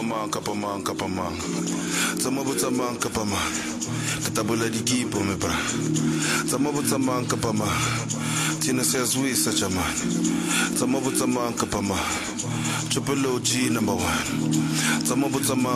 kapamang. Tsamabutsamang kapamang. Katabula di kipo me bra. Tsamabutsamang kapamang. Tina siyazwisa chaman. Tsamabutsamang kapamang. Triple OG #1. Tsamabutsamang